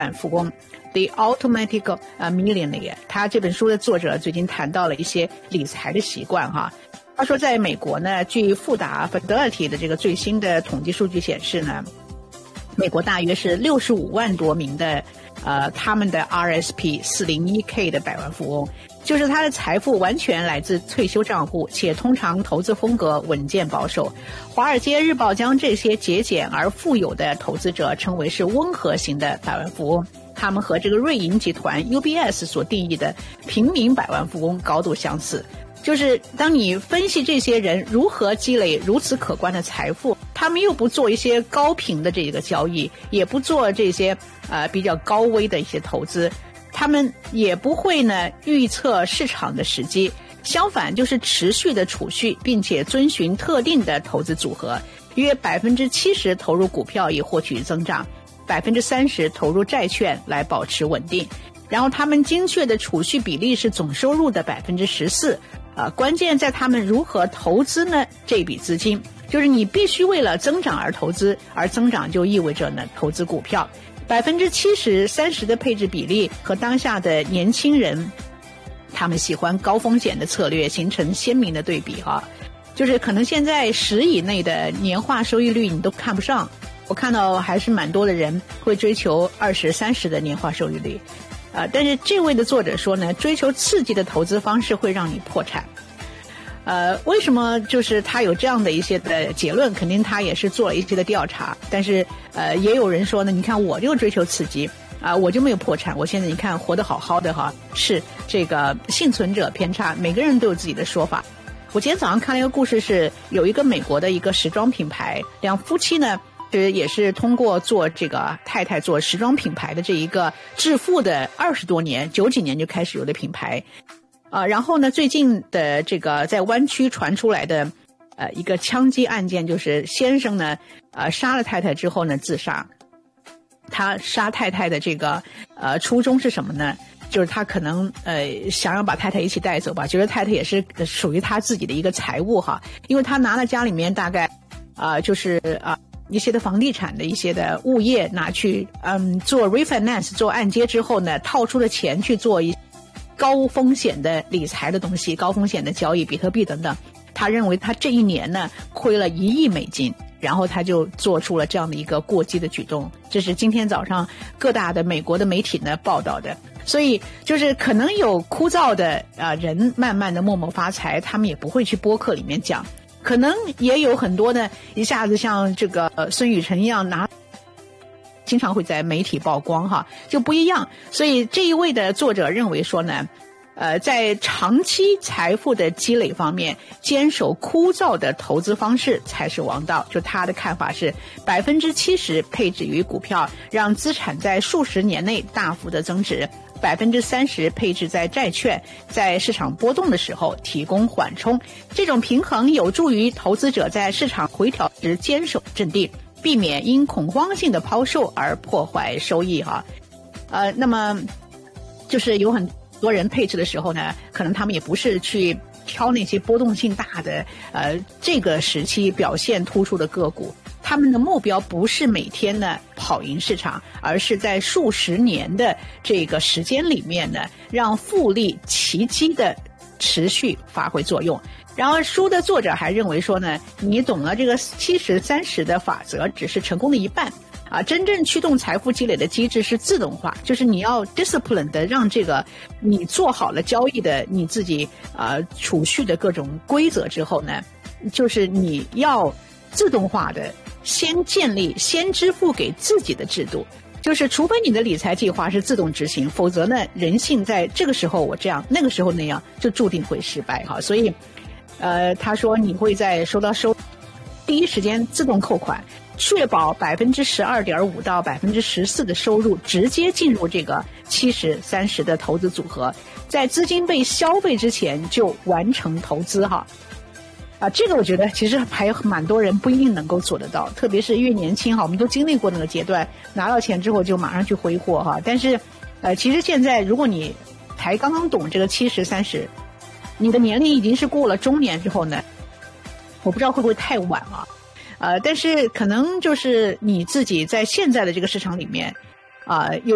万富翁 The Automatic Millionaire。 他这本书的作者最近谈到了一些理财的习惯哈。他说在美国呢，据富达 Fidelity 的这个最新的统计数据显示呢，美国大约是65万多名的他们的 RSP 401k 的百万富翁，就是他的财富完全来自退休账户，且通常投资风格稳健保守。华尔街日报将这些节俭而富有的投资者称为是温和型的百万富翁，他们和这个瑞银集团 UBS 所定义的平民百万富翁高度相似。就是当你分析这些人如何积累如此可观的财富，他们又不做一些高频的这个交易，也不做这些比较高危的一些投资，他们也不会呢预测市场的时机，相反就是持续的储蓄，并且遵循特定的投资组合，约 70% 投入股票以获取增长， 30% 投入债券来保持稳定。然后他们精确的储蓄比例是总收入的 14%。关键在他们如何投资呢？这笔资金就是你必须为了增长而投资，而增长就意味着呢投资股票。70%-30%的配置比例和当下的年轻人他们喜欢高风险的策略形成鲜明的对比哈。就是可能现在10以内的年化收益率你都看不上，我看到还是蛮多的人会追求20-30的年化收益率。但是这位的作者说呢，追求刺激的投资方式会让你破产。为什么就是他有这样的一些的结论？肯定他也是做了一些的调查，但是也有人说呢，你看我就追求刺激我就没有破产，我现在你看活得好好的哈。是这个幸存者偏差，每个人都有自己的说法。我今天早上看了一个故事，是有一个美国的一个时装品牌，两夫妻呢也是通过做这个太太做时装品牌的这一个致富的20多年，90几年就开始有的品牌。然后呢，最近的这个在湾区传出来的一个枪击案件，就是先生呢杀了太太之后呢自杀。他杀太太的这个初衷是什么呢？就是他可能想要把太太一起带走吧，觉得太太也是属于他自己的一个财物哈，因为他拿了家里面大概一些的房地产的一些的物业拿去做 refinance 做按揭之后呢，套出的钱去做一高风险的理财的东西，高风险的交易，比特币等等。他认为他这一年呢亏了1亿美金，然后他就做出了这样的一个过激的举动。这是今天早上各大的美国的媒体呢报道的。所以就是可能有枯燥的人慢慢的默默发财，他们也不会去播客里面讲。可能也有很多呢一下子像这个孙雨晨一样经常会在媒体曝光哈，就不一样。所以这一位的作者认为说呢在长期财富的积累方面，坚守枯燥的投资方式才是王道。就他的看法是 70% 配置于股票，让资产在数十年内大幅的增值， 30% 配置在债券，在市场波动的时候提供缓冲。这种平衡有助于投资者在市场回调时坚守阵地，避免因恐慌性的抛售而破坏收益哈。那么就是有很多人配置的时候呢，可能他们也不是去挑那些波动性大的这个时期表现突出的个股，他们的目标不是每天呢跑赢市场，而是在数十年的这个时间里面呢，让复利奇迹的持续发挥作用。然后书的作者还认为说呢，你懂了这个70-30的法则只是成功的一半真正驱动财富积累的机制是自动化，就是你要 discipline 的让这个你做好了交易的你自己储蓄的各种规则之后呢，就是你要自动化的先建立先支付给自己的制度。就是除非你的理财计划是自动执行，否则呢人性在这个时候我这样那个时候那样就注定会失败哈。所以他说你会在收到第一时间自动扣款，确保 12.5% 到 14% 的收入直接进入这个70-30的投资组合，在资金被消费之前就完成投资哈。这个我觉得其实还有蛮多人不一定能够做得到，特别是越年轻哈，我们都经历过那个阶段，拿到钱之后就马上去挥霍哈。但是其实现在如果你才刚刚懂这个70-30，你的年龄已经是过了中年之后呢，我不知道会不会太晚了但是可能就是你自己在现在的这个市场里面有